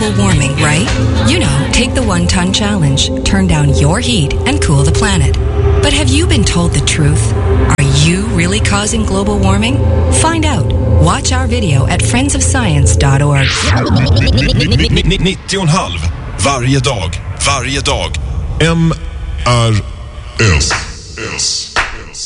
warming, right? You know, take the 1 ton challenge, turn down your heat and cool the planet. But have you been told the truth? Are you really causing global warming? Find out. Watch our video at friendsofscience.org. 90,5 varje dag. MRS.